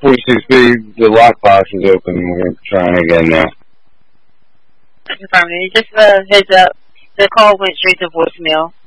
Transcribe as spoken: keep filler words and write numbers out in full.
forty-six B, the lockbox is open. We're trying again now. Confirming. Just a uh, heads up. The call went straight to voicemail.